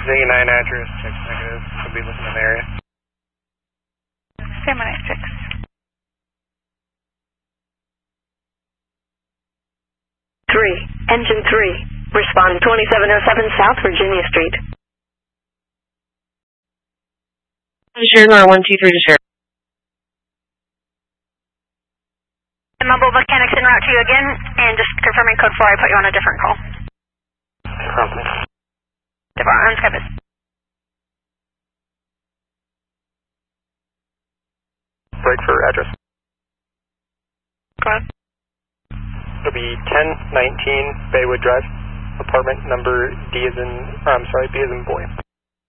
Zeta 9 address, checks negative. We'll be looking in the area. Gemini 6. 3, Engine 3, respond 2707 South Virginia Street. Share Nora 123 to share. Mobile Mechanics en route to you again, and just confirming code 4, I put you on a different call. Different on Skype. Break for address. Go ahead. It'll be 1019 Baywood Drive, apartment number B as in boy.